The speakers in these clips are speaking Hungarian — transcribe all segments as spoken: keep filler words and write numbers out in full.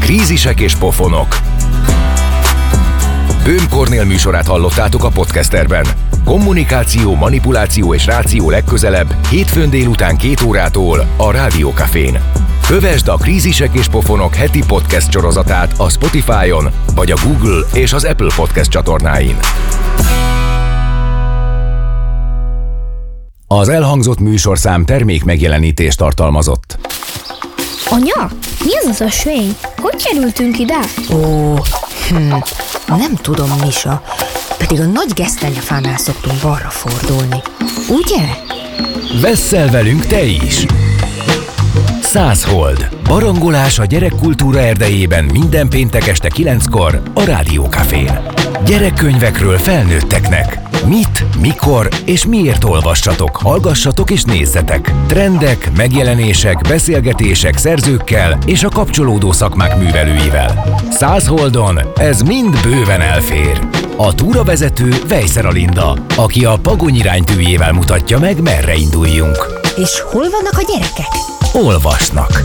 Krízisek és pofonok. Böhm Kornél műsorát hallottátok a Podcasterben. Kommunikáció, manipuláció és ráció legközelebb, hétfőn délután két órától a Rádió Cafén. Kövesd a Krízisek és pofonok heti podcast sorozatát a Spotify-on, vagy a Google és az Apple Podcast csatornáin. Az elhangzott műsorszám termék megjelenítést tartalmazott. Anya, mi az az ösvény? Hogy kerültünk ide? Ó, hm, nem tudom, Misa. Pedig a nagy gesztenyefánál szoktunk balra fordulni. Ugye? Vesszel velünk te is! Százhold. Barangolás a gyerekkultúra erdejében minden péntek este kilenckor a Rádió Cafén. Gyerekkönyvekről felnőtteknek. Mit, mikor és miért olvassatok, hallgassatok és nézzetek. Trendek, megjelenések, beszélgetések szerzőkkel és a kapcsolódó szakmák művelőivel. Százholdon ez mind bőven elfér. A túravezető Vejszer Alinda, aki a Pagony iránytűjével mutatja meg, merre induljunk. És hol vannak a gyerekek? Olvasnak.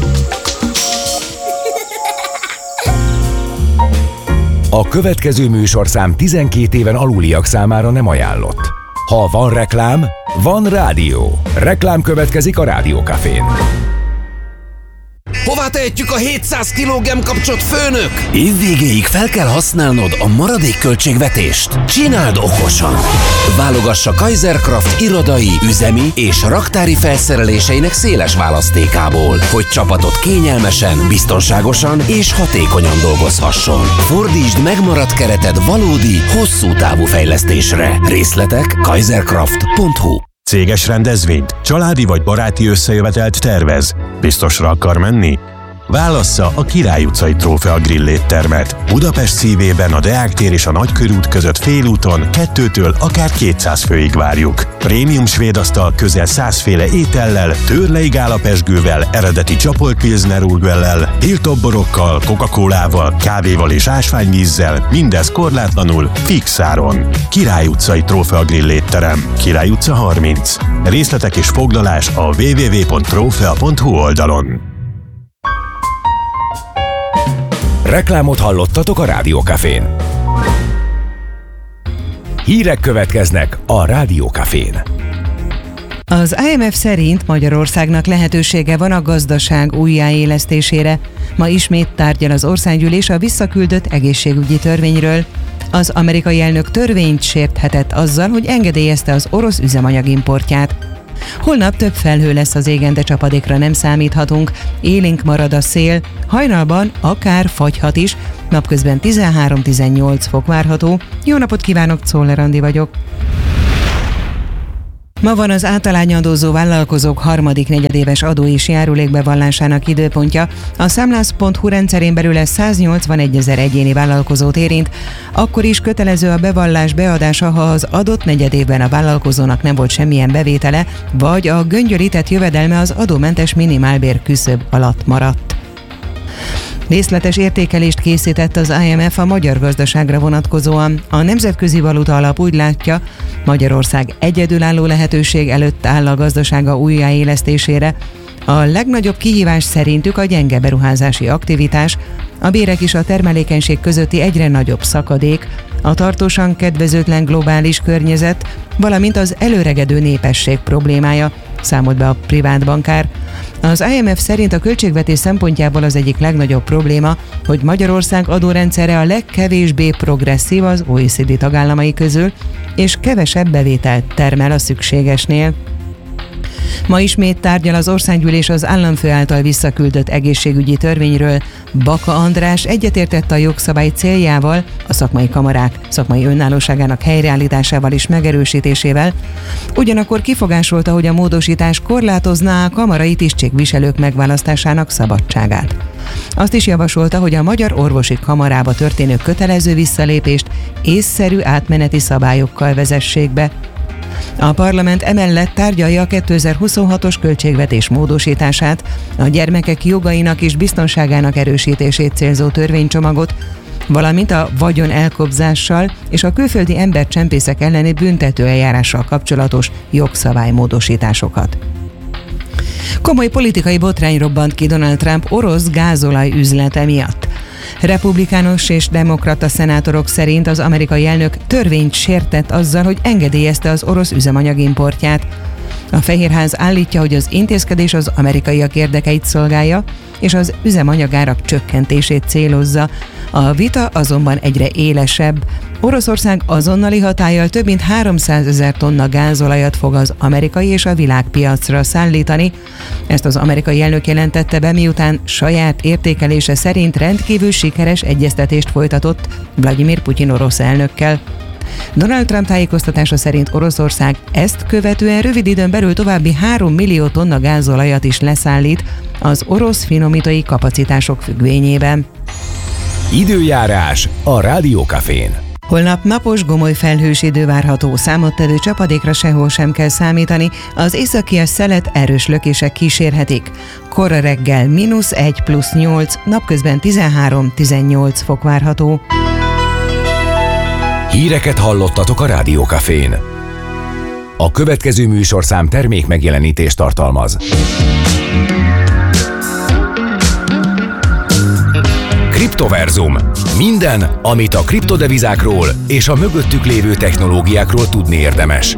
A következő műsorszám tizenkét éven aluliak számára nem ajánlott. Ha van reklám, van rádió. Reklám következik a Rádió Cafén. Hová tehetjük a hétszáz kiló gemkapcsot, főnök? Évvégéig fel kell használnod a maradék költségvetést. Csináld okosan! Válogass a Kaiserkraft irodai, üzemi és raktári felszereléseinek széles választékából, hogy csapatod kényelmesen, biztonságosan és hatékonyan dolgozhasson. Fordítsd megmaradt kereted valódi, hosszú távú fejlesztésre. Részletek kaiserkraft pont hu. Céges rendezvényt, családi vagy baráti összejövetelt tervez. Biztosra akar menni? Válassza a Király utcai Trófea Grill éttermet. Budapest szívében a Deák tér és a Nagykörút között félúton kettőtől akár kétszáz főig várjuk. Prémium svéd asztal közel száz féle étellel, Törlei gálapezsgővel, eredeti csapolt pilsner urquellel, tiltoborokkal, Coca-Colával, kávéval és ásványvízzel, mindez korlátlanul, fix áron. Király utcai Trófea Grill étterem, Király utca harminc. Részletek és foglalás a double-u double-u double-u pont trófea pont hu oldalon. Reklámot hallottatok a Rádió Cafén. Hírek következnek a Rádió Cafén. Az I M F szerint Magyarországnak lehetősége van a gazdaság újjáélesztésére. Ma ismét tárgyal az országgyűlés a visszaküldött egészségügyi törvényről. Az amerikai elnök törvényt sérthetett azzal, hogy engedélyezte az orosz üzemanyag importját. Holnap több felhő lesz az égen, de csapadékra nem számíthatunk, élénk marad a szél, hajnalban akár fagyhat is, napközben tizenhárom-tizennyolc fok várható. Jó napot kívánok, Czoller Andi vagyok. Ma van az általányadózó vállalkozók harmadik negyedéves adó és járulékbevallásának időpontja. A számlász pont hu rendszerén belül ez száznyolcvanegyezer egyéni vállalkozót érint. Akkor is kötelező a bevallás beadása, ha az adott negyedévben a vállalkozónak nem volt semmilyen bevétele, vagy a göngyölített jövedelme az adómentes minimálbér küszöb alatt maradt. Részletes értékelést készített az I M F a magyar gazdaságra vonatkozóan. A Nemzetközi Valuta Alap úgy látja, Magyarország egyedülálló lehetőség előtt áll a gazdasága újjáélesztésére. A legnagyobb kihívás szerintük a gyenge beruházási aktivitás, a bérek és a termelékenység közötti egyre nagyobb szakadék, a tartósan kedvezőtlen globális környezet, valamint az előregedő népesség problémája, számolt be a privát bankár. Az I M F szerint a költségvetés szempontjából az egyik legnagyobb probléma, hogy Magyarország adórendszere a legkevésbé progresszív az O E C D tagállamai közül, és kevesebb bevételt termel a szükségesnél. Ma ismét tárgyal az országgyűlés az államfő által visszaküldött egészségügyi törvényről. Baka András egyetértett a jogszabály céljával, a szakmai kamarák szakmai önállóságának helyreállításával és megerősítésével, ugyanakkor kifogásolta, hogy a módosítás korlátozná a kamarai tisztségviselők megválasztásának szabadságát. Azt is javasolta, hogy a Magyar Orvosi Kamarába történő kötelező visszalépést észszerű átmeneti szabályokkal vezessék be. A parlament emellett tárgyalja a kétezer-huszonhatos költségvetés módosítását, a gyermekek jogainak és biztonságának erősítését célzó törvénycsomagot, valamint a vagyon elkobzással és a külföldi embercsempészek elleni büntetőeljárással kapcsolatos jogszabálymódosításokat. Komoly politikai botrány robbant ki Donald Trump orosz gázolaj üzlete miatt. Republikánus és demokrata szenátorok szerint az amerikai elnök törvényt sértett azzal, hogy engedélyezte az orosz üzemanyag importját. A Fehérház állítja, hogy az intézkedés az amerikaiak érdekeit szolgálja, és az üzemanyagárak csökkentését célozza. A vita azonban egyre élesebb. Oroszország azonnali hatállyal több mint háromszázezer tonna gázolajat fog az amerikai és a világpiacra szállítani. Ezt az amerikai elnök jelentette be, miután saját értékelése szerint rendkívül sikeres egyeztetést folytatott Vladimir Putyin orosz elnökkel. Donald Trump tájékoztatása szerint Oroszország ezt követően rövid időn belül további három millió tonna gázolajat is leszállít az orosz finomítói kapacitások függvényében. Időjárás a Rádiókafén. Holnap napos, gomoly felhős idő várható, számottevő csapadékra sehol sem kell számítani, az északias szelet erős lökések kísérhetik. Kora reggel mínusz egy plusz nyolc, napközben tizenhárom-tizennyolc fok várható. Híreket hallottatok a Rádiókafén. A következő műsorszám termék megjelenítést tartalmaz. Kriptoverzum. Minden, amit a kriptodevizákról és a mögöttük lévő technológiákról tudni érdemes.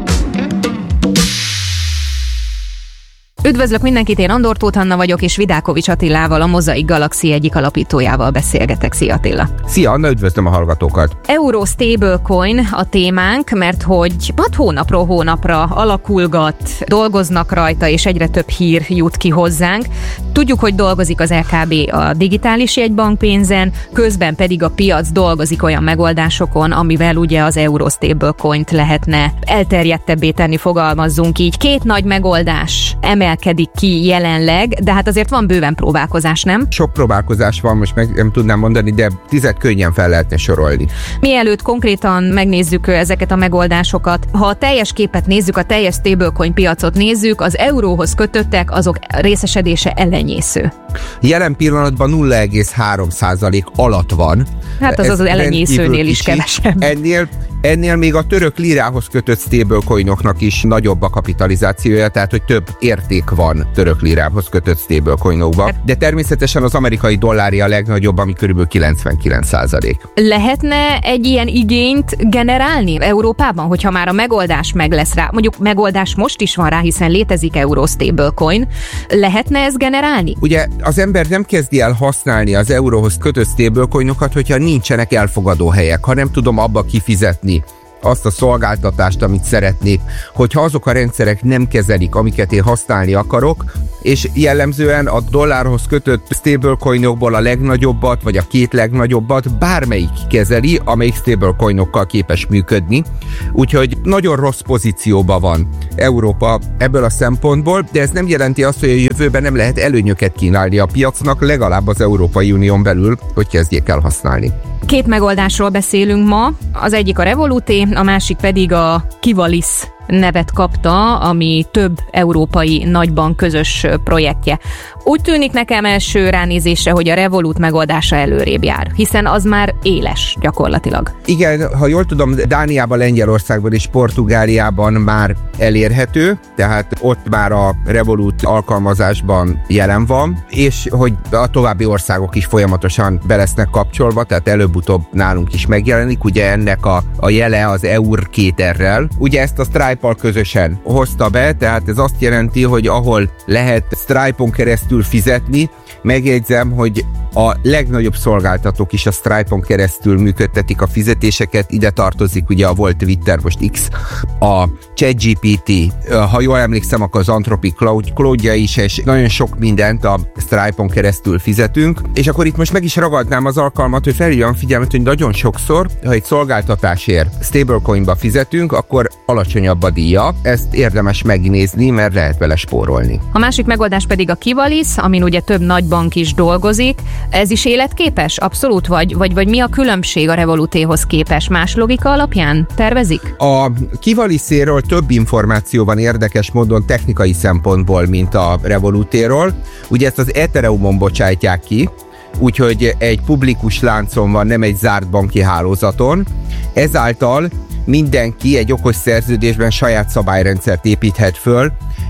Üdvözlök mindenkit, én Andor Tóth Anna vagyok, és Vidákovics Attilával, a Mosaic Galaxy egyik alapítójával beszélgetek. Szia Attila! Szia Anna, üdvözlöm a hallgatókat! Euro stablecoin a témánk, mert hogy hat hónapról hónapra alakulgat, dolgoznak rajta, és egyre több hír jut ki hozzánk. Tudjuk, hogy dolgozik az el ká bé a digitális jegybankpénzen, közben pedig a piac dolgozik olyan megoldásokon, amivel ugye az Euro stablecoint lehetne elterjedtebbé tenni, fogalmazzunk így. Két nagy megoldás emelkedik ki jelenleg, de hát azért van bőven próbálkozás, nem? Sok próbálkozás van, most meg nem tudnám mondani, de tizet könnyen fel lehetne sorolni. Mielőtt konkrétan megnézzük ezeket a megoldásokat, ha a teljes képet nézzük, a teljes stablecoin piacot nézzük, az euróhoz kötöttek, azok részesedése elenyésző. Jelen pillanatban nulla egész három százalék alatt van. Hát az Ez az elenyészőnél is kevesebb. Ennél Ennél még a török lirához kötött stablecoinoknak is nagyobb a kapitalizációja, tehát hogy több érték van török lirához kötött stablecoinokban. De természetesen az amerikai dollári a legnagyobb, ami körülbelül kilencvenkilenc százalék. Lehetne egy ilyen igényt generálni Európában, hogyha már a megoldás meg lesz rá? Mondjuk megoldás most is van rá, hiszen létezik Euro stablecoin. Lehetne ezt generálni? Ugye az ember nem kezdi el használni az euróhoz kötött stablecoinokat, hogyha nincsenek elfogadó helyek, ha nem tudom abba kifizetni azt a szolgáltatást, amit szeretnék, hogyha azok a rendszerek nem kezelik, amiket én használni akarok, és jellemzően a dollárhoz kötött stablecoinokból a legnagyobbat, vagy a két legnagyobbat bármelyik kezeli, amelyik stablecoinokkal képes működni. Úgyhogy nagyon rossz pozícióban van Európa ebből a szempontból, de ez nem jelenti azt, hogy a jövőben nem lehet előnyöket kínálni a piacnak, legalább az Európai Unión belül, hogy kezdjék el használni. Két megoldásról beszélünk ma, az egyik a Revoluté, a másik pedig a Kivalis nevet kapta, ami több európai nagybank közös projektje. Úgy tűnik nekem első ránézésre, hogy a Revolut megoldása előrébb jár, hiszen az már éles gyakorlatilag. Igen, ha jól tudom, Dániában, Lengyelországban és Portugáliában már elérhető, tehát ott már a Revolut alkalmazásban jelen van, és hogy a további országok is folyamatosan be lesznek kapcsolva, tehát előbb-utóbb nálunk is megjelenik. Ugye ennek a, a jele az E U R két errel. Ugye ezt a Stripe-al közösen hozta be, tehát ez azt jelenti, hogy ahol lehet Stripe-on keresztül fizetni, megjegyzem, hogy a legnagyobb szolgáltatók is a Stripe-on keresztül működtetik a fizetéseket, ide tartozik ugye a volt Twitter, most X, a ChatGPT, ha jól emlékszem, akkor az Anthropic Cloud, Cloudja is, és nagyon sok mindent a Stripe-on keresztül fizetünk, és akkor itt most meg is ragadnám az alkalmat, hogy felhívjam figyelmet, hogy nagyon sokszor, ha egy szolgáltatásért stablecoinba fizetünk, akkor alacsonyabb a díja, ezt érdemes megnézni, mert lehet vele spórolni. A másik megoldás pedig a Kivalis, amin ugye több nagybank is dolgozik. Ez is életképes? Abszolút? Vagy, vagy, vagy mi a különbség a Revolutéhoz képes? Más logika alapján tervezik? A Kivaliséről több információ van érdekes módon technikai szempontból, mint a Revolutéról. Ugye ezt az Ethereumon bocsájtják ki, úgyhogy egy publikus láncon van, nem egy zárt banki hálózaton. Ezáltal mindenki egy okos szerződésben saját szabályrendszert építhet föl,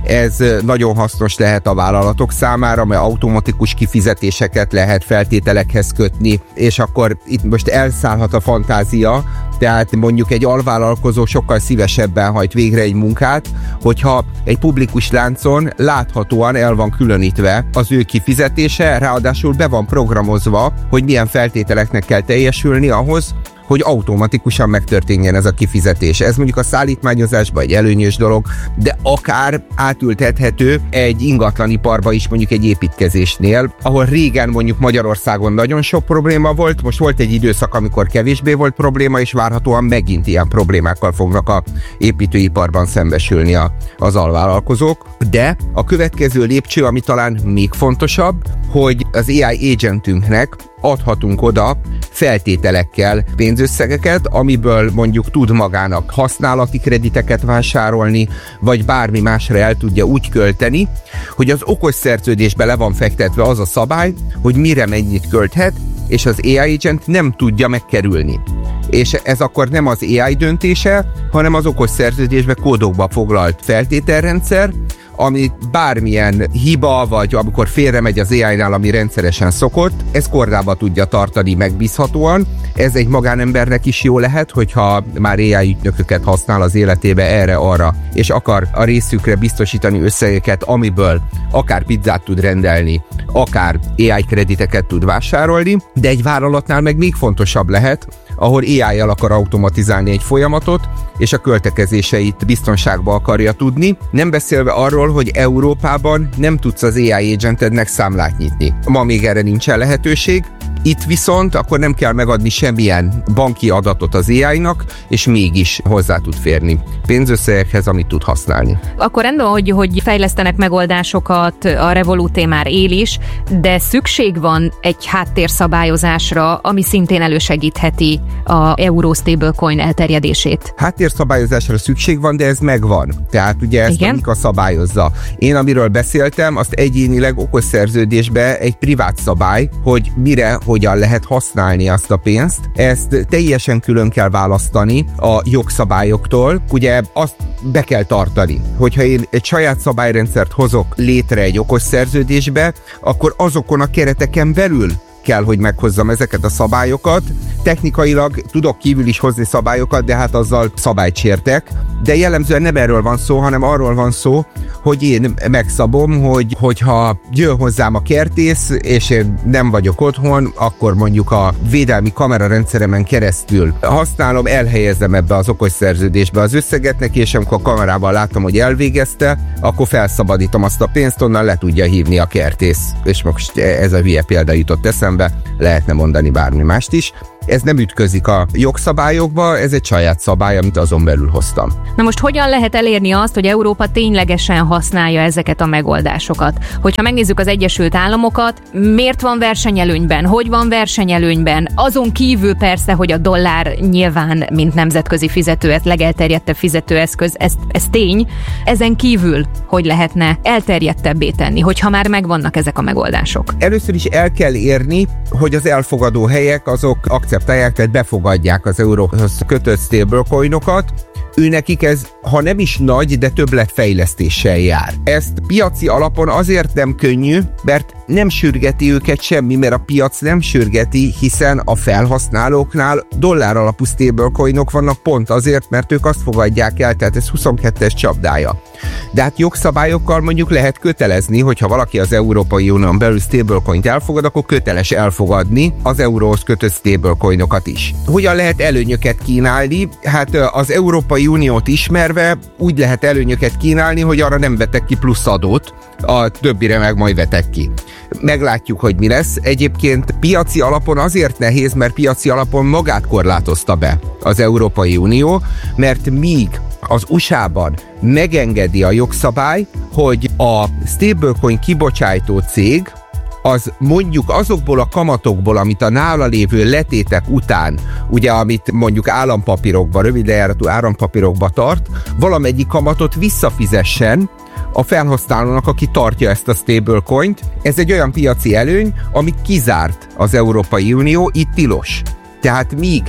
Ez nagyon hasznos lehet a vállalatok számára, mert automatikus kifizetéseket lehet feltételekhez kötni, és akkor itt most elszállhat a fantázia, tehát mondjuk egy alvállalkozó sokkal szívesebben hajt végre egy munkát, hogyha egy publikus láncon láthatóan el van különítve az ő kifizetése, ráadásul be van programozva, hogy milyen feltételeknek kell teljesülni ahhoz, hogy automatikusan megtörténjen ez a kifizetés. Ez mondjuk a szállítmányozásban egy előnyös dolog, de akár átültethető egy ingatlaniparba is, mondjuk egy építkezésnél, ahol régen mondjuk Magyarországon nagyon sok probléma volt, most volt egy időszak, amikor kevésbé volt probléma, és várhatóan megint ilyen problémákkal fognak a építőiparban szembesülni a, az alvállalkozók. De a következő lépcső, ami talán még fontosabb, hogy az á i agentünknek adhatunk oda feltételekkel pénzösszegeket, amiből mondjuk tud magának használati krediteket vásárolni, vagy bármi másra el tudja úgy költeni, hogy az okos szerződésbe le van fektetve az a szabály, hogy mire mennyit költhet, és az á i agent nem tudja megkerülni. És ez akkor nem az á i döntése, hanem az okos szerződésbe kódokba foglalt feltételrendszer, ami bármilyen hiba, vagy amikor félremegy az á i-nál, ami rendszeresen szokott, ez kordába tudja tartani megbízhatóan. Ez egy magánembernek is jó lehet, hogyha már á i ügynököket használ az életébe erre-arra, és akar a részükre biztosítani összegeket, amiből akár pizzát tud rendelni, akár á i krediteket tud vásárolni, de egy vállalatnál meg még fontosabb lehet, ahol á i-jal akar automatizálni egy folyamatot, és a költekezéseit biztonságba akarja tudni, nem beszélve arról, hogy Európában nem tudsz az á i agentednek számlát nyitni. Ma még erre nincsen lehetőség, itt viszont akkor nem kell megadni semmilyen banki adatot az á i-nak, és mégis hozzá tud férni pénzösszegekhez, amit tud használni. Akkor rendben, hogy, hogy fejlesztenek megoldásokat, a Revolut már él is, de szükség van egy háttérszabályozásra, ami szintén elősegítheti a euro stablecoin elterjedését. Háttérszabályozásra szükség van, de ez megvan. Tehát ugye ezt a MiCA szabályozza. Én amiről beszéltem, azt egyénileg okos szerződésbe egy privát szabály, hogy mire, hogyan lehet használni azt a pénzt. Ezt teljesen külön kell választani a jogszabályoktól. Ugye azt be kell tartani, hogyha én egy saját szabályrendszert hozok létre egy okos szerződésbe, akkor azokon a kereteken belül kell, hogy meghozzam ezeket a szabályokat. Technikailag tudok kívül is hozni szabályokat, de hát azzal szabályt sértek. De jellemzően nem erről van szó, hanem arról van szó, hogy én megszabom, hogy hogyha jön hozzám a kertész, és én nem vagyok otthon, akkor mondjuk a védelmi kamerarendszeremen keresztül használom, elhelyezem ebbe az okos szerződésbe az összeget neki, és amikor a kamerában látom, hogy elvégezte, akkor felszabadítom azt a pénzt, onnan le tudja hívni a kertész. És most ez a hülye példa jutott eszembe, lehetne mondani bármi mást is. Ez nem ütközik a jogszabályokba, ez egy saját szabály, amit azon belül hoztam. Na most hogyan lehet elérni azt, hogy Európa ténylegesen használja ezeket a megoldásokat? Hogyha megnézzük az Egyesült Államokat, miért van versenyelőnyben? Hogy van versenyelőnyben? Azon kívül persze, hogy a dollár nyilván, mint nemzetközi fizetőeszköz, legelterjedtebb fizetőeszköz, ez, ez tény. Ezen kívül hogy lehetne elterjedtebbé tenni, hogyha már megvannak ezek a megoldások? Először is el kell érni, hogy az elfogadó helyek azok akceptálják, tehát befogadják az euróhoz kötött stablecoinokat. Őnekik ez, ha nem is nagy, de többletfejlesztéssel jár. Ezt piaci alapon azért nem könnyű, mert nem sürgeti őket semmi, mert a piac nem sürgeti, hiszen a felhasználóknál dollár alapú stablecoinok vannak pont azért, mert ők azt fogadják el, tehát ez huszonkettes csapdája. De hát jogszabályokkal mondjuk lehet kötelezni, hogyha valaki az Európai Unión belül stablecoint elfogad, akkor köteles elfogadni az euróhoz kötött stablecoinokat is. Hogyan lehet előnyöket kínálni? Hát az Európai Uniót ismerve úgy lehet előnyöket kínálni, hogy arra nem vetek ki plusz adót, a többire meg majd vetek ki. Meglátjuk, hogy mi lesz. Egyébként piaci alapon azért nehéz, mert piaci alapon magát korlátozta be az Európai Unió, mert míg az u es á-ban megengedi a jogszabály, hogy a stablecoin kibocsátó cég az mondjuk azokból a kamatokból, amit a nála lévő letétek után, ugye amit mondjuk állampapírokba, rövid lejáratú állampapírokba tart, valamelyik kamatot visszafizessen a felhasználónak, aki tartja ezt a stablecoint. Ez egy olyan piaci előny, ami kizárt az Európai Unió, itt tilos. Tehát míg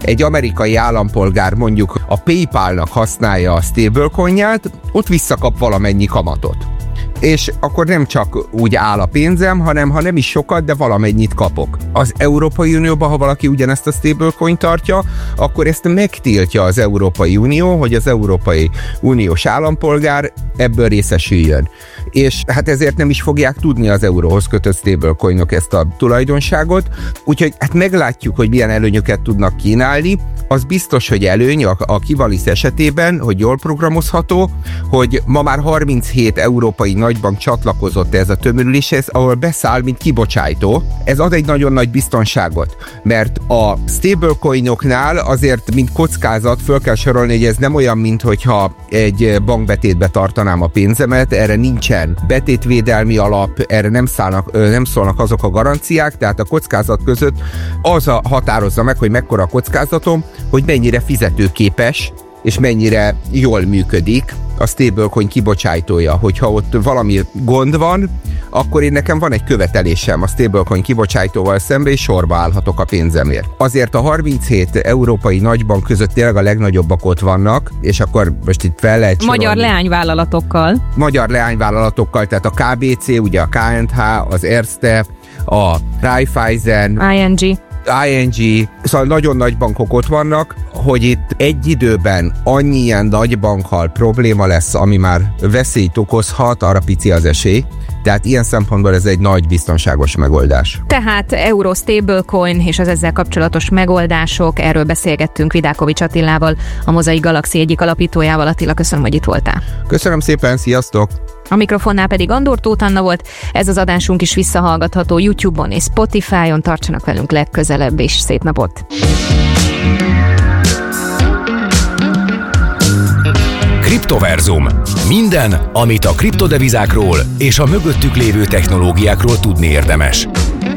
egy amerikai állampolgár mondjuk a PayPal-nak használja a stablecoinját, ott visszakap valamennyi kamatot. És akkor nem csak úgy áll a pénzem, hanem ha nem is sokat, de valamennyit kapok. Az Európai Unióban, ha valaki ugyanezt a stablecoin tartja, akkor ezt megtiltja az Európai Unió, hogy az Európai Uniós állampolgár ebből részesüljön. És hát ezért nem is fogják tudni az euróhoz kötött stablecoinok ezt a tulajdonságot, úgyhogy hát meglátjuk, hogy milyen előnyöket tudnak kínálni. Az biztos, hogy előny a, a Kivalis esetében, hogy jól programozható, hogy ma már harminchét európai nagybank csatlakozott ez a tömörüléshez, ahol beszáll, mint kibocsájtó. Ez ad egy nagyon nagy biztonságot, mert a stablecoinoknál azért, mint kockázat, föl kell sorolni, hogy ez nem olyan, mint hogyha egy bankbetétbe tartanám a pénzemet, erre nincsen betétvédelmi alap, erre nem, szállnak, nem szólnak azok a garanciák, tehát a kockázat között az a határozza meg, hogy mekkora a kockázatom, hogy mennyire fizetőképes, és mennyire jól működik a stablecoin kibocsájtója. Hogyha ott valami gond van, akkor én nekem van egy követelésem a stablecoin kibocsájtóval szemben, és sorba állhatok a pénzemért. Azért a harminchét európai nagybank között tényleg a legnagyobbak ott vannak, és akkor most itt fel lehet sorolni. Magyar leányvállalatokkal. Magyar leányvállalatokkal, tehát a ká bé cé, ugye a ká és há, az Erste, a Raiffeisen, i en gé. i en gé, szóval nagyon nagy bankok ott vannak, hogy itt egy időben annyi ilyen nagy bankkal probléma lesz, ami már veszélyt okozhat, arra pici az esély. Tehát ilyen szempontból ez egy nagy biztonságos megoldás. Tehát Euro stablecoin és az ezzel kapcsolatos megoldások, erről beszélgettünk Vidákovics Attilával, a Mozaik Galaxy egyik alapítójával. Attila, köszönöm, hogy itt voltál. Köszönöm szépen, sziasztok! A mikrofonnál pedig Andor Tóth Anna volt. Ez az adásunk is visszahallgatható YouTube-on és Spotify-on. Tartsanak velünk legközelebb, és szép napot! Kriptoverzum. Minden, amit a kriptodevizákról és a mögöttük lévő technológiákról tudni érdemes.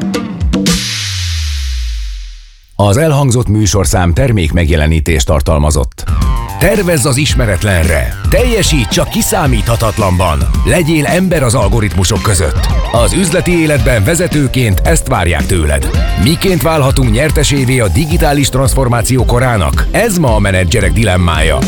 Az elhangzott műsorszám termék megjelenítést tartalmazott. Tervezz az ismeretlenre, teljesíts a kiszámíthatatlanban, legyél ember az algoritmusok között. Az üzleti életben vezetőként ezt várják tőled. Miként válhatunk nyertesévé a digitális transformáció korának? Ez ma a menedzserek dilemmája.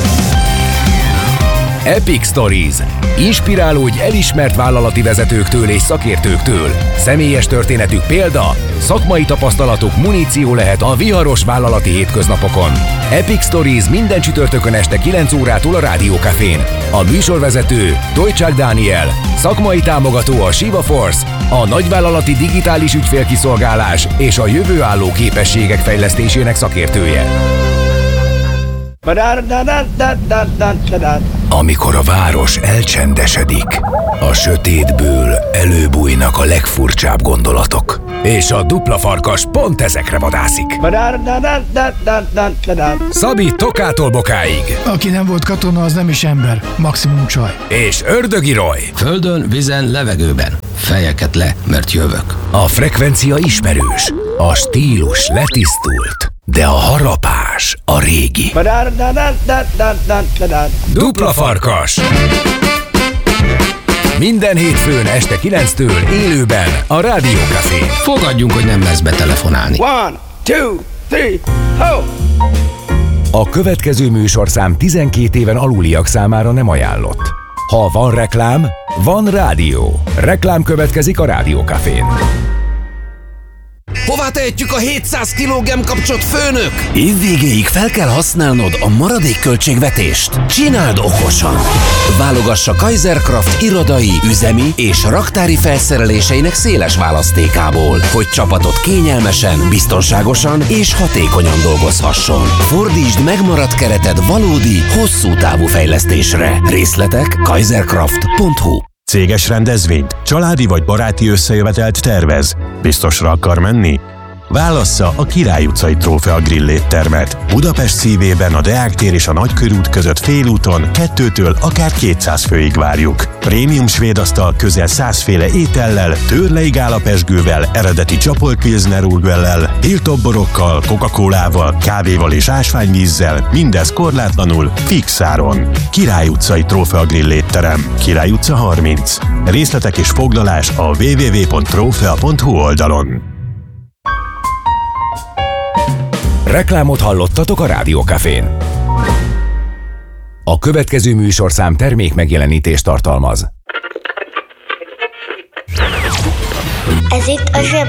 Epic Stories. Inspirálódj elismert vállalati vezetőktől és szakértőktől. Személyes történetük példa, szakmai tapasztalatuk muníció lehet a viharos vállalati hétköznapokon. Epic Stories minden csütörtökön este kilenc órától a Rádió Cafén. A műsorvezető Tojcsák Dániel, szakmai támogató a Shiva Force, a nagyvállalati digitális ügyfélkiszolgálás és a jövőálló képességek fejlesztésének szakértője. Amikor a város elcsendesedik, a sötétből előbújnak a legfurcsább gondolatok. És a dupla farkas pont ezekre vadászik. Szabi Tokától Bokáig. Aki nem volt katona, az nem is ember. Maximum csaj. És Ördögi Roy. Földön, vízen, levegőben. Fejeket le, mert jövök. A frekvencia ismerős, a stílus letisztult, de a harapás a régi. Dupla farkas. Minden hétfőn este kilenctől élőben a Rádió Cafén. Fogadjunk, hogy nem lesz betelefonálni. One, two, three, ho! A következő műsorszám tizenkét éven aluliak számára nem ajánlott. Ha van reklám, van rádió. Reklám következik a Rádió Cafén. Hová tehetjük a hétszáz kilogramm kapcsot, főnök? Évvégéig fel kell használnod a maradék költségvetést. Csináld okosan! Válogassa Kaiserkraft irodai, üzemi és raktári felszereléseinek széles választékából, hogy csapatod kényelmesen, biztonságosan és hatékonyan dolgozhasson. Fordítsd megmaradt kereted valódi, hosszú távú fejlesztésre. Részletek kaiserkraft pont hu. Céges rendezvényt, családi vagy baráti összejövetelt tervez. Biztosra akar menni? Válassza a Király utcai Trófea Grill éttermet. Budapest szívében a Deák tér és a Nagykörút között félúton kettőtől akár kétszáz főig várjuk. Prémium svéd asztal közel száz féle étellel, törleig állapesgővel, eredeti csapolt pilsner urgellel, tiltoborokkal, Coca-Colával, kávéval és ásványvízzel, mindez korlátlanul, fix áron. Király utcai Trófea Grill étterem, Király utca harminc. Részletek és foglalás a double-u double-u double-u pont trófea pont hu oldalon. Reklámot hallottatok a Rádiókafén. A következő műsorszám termék megjelenítést tartalmaz. Ez itt a Zseb